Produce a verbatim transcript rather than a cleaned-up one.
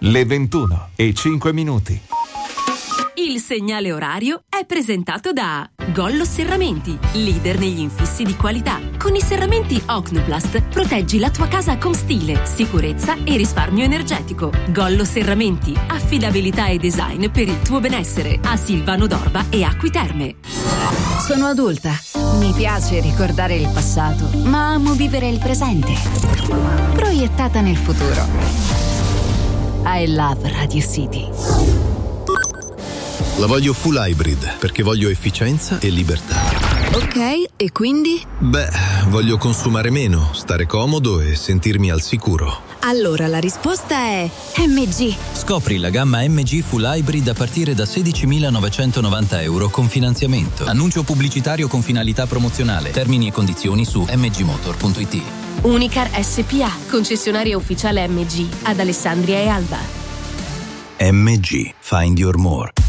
Le ventuno e cinque minuti. Il segnale orario è presentato da Gollo Serramenti, leader negli infissi di qualità. Con i serramenti Ocnoplast proteggi la tua casa con stile, sicurezza e risparmio energetico. Gollo Serramenti, affidabilità e design per il tuo benessere. A Silvano d'Orba e Acqui Terme. Sono adulta. Mi piace ricordare il passato, ma amo vivere il presente. Proiettata nel futuro. I love Radio City. La voglio full hybrid perché voglio efficienza e libertà. Ok, e quindi? Beh, voglio consumare meno, stare comodo e sentirmi al sicuro. Allora la risposta è M G. Scopri la gamma M G Full Hybrid a partire da sedicimilanovecentonovanta euro con finanziamento. Annuncio pubblicitario con finalità promozionale. Termini e condizioni su m g motor punto i t. Unicar S P A, concessionaria ufficiale M G ad Alessandria e Alba. M G, find your more.